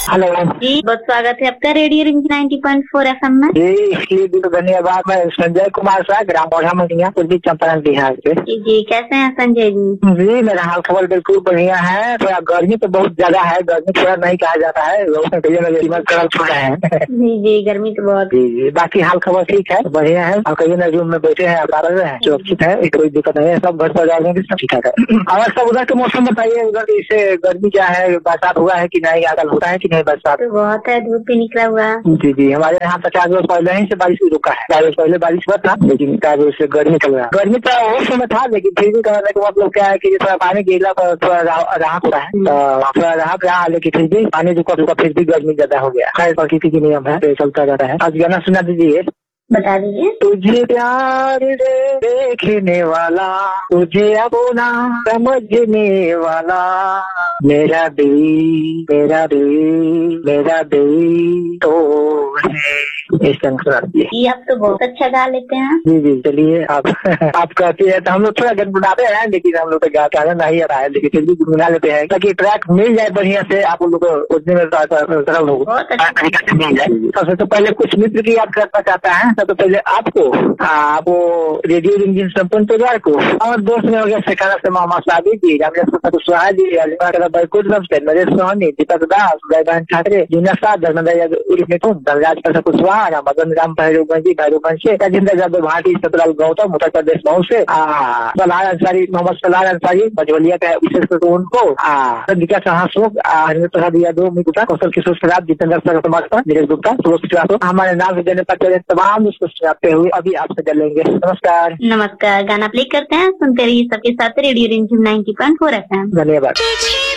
Hello जी, बहुत स्वागत है आपका रेडियो रिंग 90.4 FM में। जी, इसलिए भी तो धन्यवाद। मैं संजय कुमार शाह, ग्राम पौधा मंडिया, पूर्वी चंपारण बिहार से। जी, कैसे हैं संजय जी? जी, मेरा हाल खबर बिल्कुल बढ़िया है। थोड़ा गर्मी तो बहुत ज्यादा है, गर्मी थोड़ा नहीं कहा जाता है, लोग करल छोड़ा है। जी, गर्मी तो बहुत। जी, बाकी हाल खबर ठीक है, बढ़िया है। और कहीं ना रूम में बैठे हैं, आप हैं, सुरक्षित है, कोई दिक्कत नहीं है, सब घर पर जाओगे सब ठीक है। और सब उधर के मौसम बताइए, उधर इससे गर्मी क्या है, बरसात हुआ है कि नहीं, आगल होता है कि नहीं बरसात? तो बहुत है, धूप भी निकला हुआ। जी, हमारे यहाँ 50 रोज पहले ही से बारिश रुका है। 4 रोज पहले बारिश हुआ था, लेकिन 4 रोज से गर्मी चल रहा है। गर्मी तो उस समय था, लेकिन फिर भी कहने का मतलब क्या है कि थोड़ा पानी गिरला पर थोड़ा राहत हुआ है, थोड़ा राहत रहा, लेकिन फिर भी पानी रुका फिर भी गर्मी ज्यादा हो गया। खैर प्रकृति की नियम है, तो चलता रहता है। आज गाना सुना दीजिए। बता दीजिए। तुझे प्यार से देखने वाला, तुझे अपना समझने वाला, मेरा दिल तो है। इस संग सुना दीजिए। जी, आप तो बहुत अच्छा गा लेते हैं। जी, चलिए आप आप कहते हैं तो हम लोग थोड़ा गुनगुनाते हैं, लेकिन हम लोग तो गाना नहीं आ रहा है, लेकिन फिर भी गुनगुना लेते हैं ताकि ट्रैक मिल जाए बढ़िया से, आप लोग को उतने में सरल हो मिल जाए। सबसे तो पहले कुछ मित्र की याद करना चाहता है। सबसे पहले आपको रेडियो रिंग संपूर्ण परिवार को, और दोस्त में हो गया शेखाना से मोहम्मद साबिर जी, सुहा जी, बैकुट नरेश सोहनी, दीपक दास, जयभान ठाकरे, जीना साहब, धर्मराज कुशवाहा, मदन राम भैरवगंजी, राजेंद्र यादव भाटी, सतलाल गौतम, उत्तर प्रदेश मऊ से, सलाह अंसारी, मोहम्मद सलाह अंसारी मझोलिया का विशेष कर उनको, विकास हासोक, हरिंद्र प्रसाद यादव, गुप्ता, कौशल किशोर सराब, जितेंद्र सरमास्ता, नीरज गुप्ता, सुबह श्रीवास्तव, हमारे नाम से देने पर तमाम उसको सुनाते हुए अभी आपसे चलेंगे। नमस्कार। गाना प्ले करते हैं, सुनते रहिए सबके साथ रेडियो रिंग 90.4 FM। धन्यवाद।